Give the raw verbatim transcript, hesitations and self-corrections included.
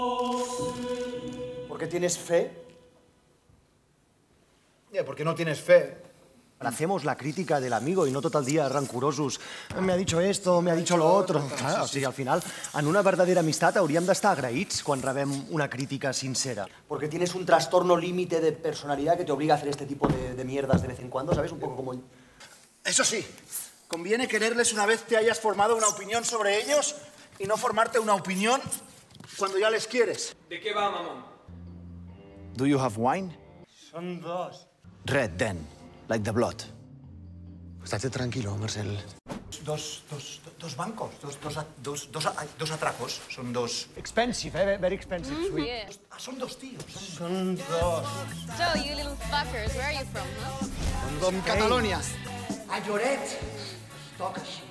¿Por qué tienes fe? Ya, ¿por qué no tienes fe? Hacemos la crítica del amigo y no tot el dia rancurosos. Me ha dicho esto, me ha dicho lo otro. Clar, o sigui, al final, en una verdadera amistat hauríem d'estar agraïts quan rebem una crítica sincera. Porque tienes un trastorno límite de personalidad que te obliga a hacer este tipo de, de mierdas de vez en cuando, ¿sabes? Un poco como... Eso sí, conviene quererles una vez te hayas formado una opinión sobre ellos y no formarte una opinión cuando ya les quieres. ¿De qué va, mamón? Do you have wine? Son dos. Red, then. Like the blood. Estate tranquilo, Marcel. Dos, dos, dos bancos, dos, dos, dos, dos, dos atracos. Son dos... Expensive, eh? Very expensive, sweet. Yeah. Ah, son dos tíos. Son dos. So, you little fuckers, where are you from, huh? From Catalonia. A Lloret. Toca així.